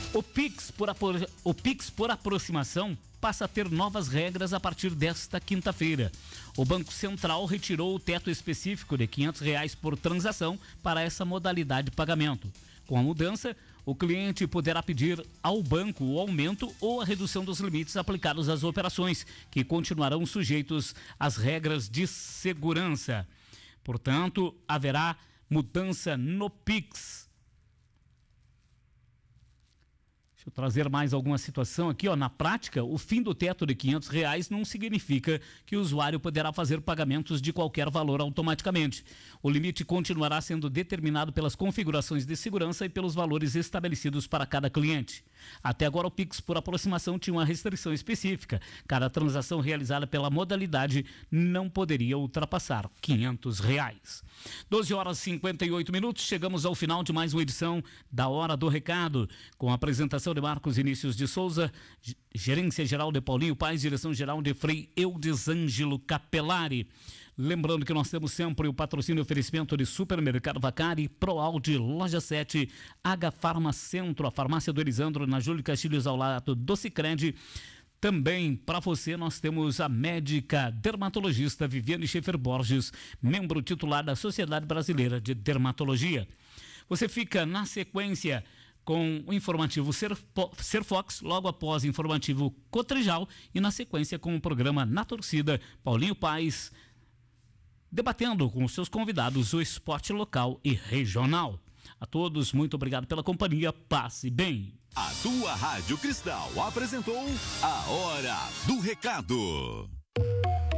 O Pix por aproximação passa a ter novas regras a partir desta quinta-feira. O Banco Central retirou o teto específico de R$500 por transação para essa modalidade de pagamento. Com a mudança, o cliente poderá pedir ao banco o aumento ou a redução dos limites aplicados às operações, que continuarão sujeitos às regras de segurança. Portanto, haverá mudança no Pix. Deixa eu trazer mais alguma situação aqui, ó. Na prática, o fim do teto de R$500 não significa que o usuário poderá fazer pagamentos de qualquer valor automaticamente. O limite continuará sendo determinado pelas configurações de segurança e pelos valores estabelecidos para cada cliente. Até agora, o Pix por aproximação tinha uma restrição específica. Cada transação realizada pela modalidade não poderia ultrapassar R$500. 12h58, chegamos ao final de mais uma edição da Hora do Recado, com a apresentação de Marcos Vinícius de Souza, gerência geral de Paulinho Paes, direção geral de Frei Eudesângelo Capelari. Lembrando que nós temos sempre o patrocínio e oferecimento de Supermercado Vacari, ProAude, Loja 7, H Farma Centro, a farmácia do Elisandro, na Júlio Castilhos, ao lado do Sicredi. Também para você nós temos a médica dermatologista Viviane Schaefer Borges, membro titular da Sociedade Brasileira de Dermatologia. Você fica na sequência com o informativo Ser Fox, logo após o informativo Cotrijal e na sequência com o programa Na Torcida, Paulinho Paes, debatendo com os seus convidados o esporte local e regional. A todos, muito obrigado pela companhia, passe bem. A tua Rádio Cristal apresentou a Hora do Recado.